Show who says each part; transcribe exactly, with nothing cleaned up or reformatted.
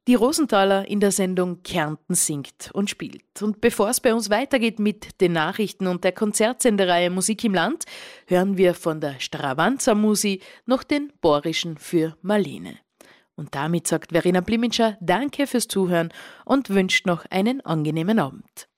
Speaker 1: Die Rosenthaler in der Sendung Kärnten singt und spielt. Und bevor es bei uns weitergeht mit den Nachrichten und der Konzertsendereihe Musik im Land, hören wir von der Stravanza Musi noch den Borischen für Marlene. Und damit sagt Verena Blimitscher Danke fürs Zuhören und wünscht noch einen angenehmen Abend.